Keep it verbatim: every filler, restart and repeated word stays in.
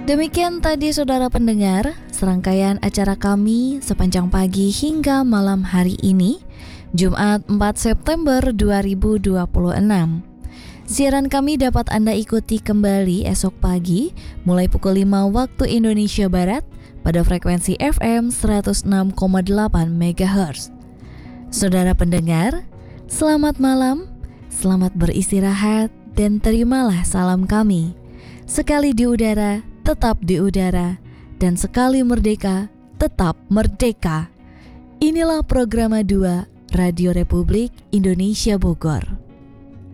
Demikian tadi saudara pendengar, serangkaian acara kami sepanjang pagi hingga malam hari ini, Jumat empat September dua ribu dua puluh enam. Siaran kami dapat Anda ikuti kembali esok pagi mulai pukul lima waktu Indonesia Barat pada frekuensi F M seratus enam koma delapan megahertz. Saudara pendengar, selamat malam, selamat beristirahat, dan terimalah salam kami. Sekali di udara, tetap di udara, dan sekali merdeka, tetap merdeka. Inilah Programa dua Radio Republik Indonesia Bogor.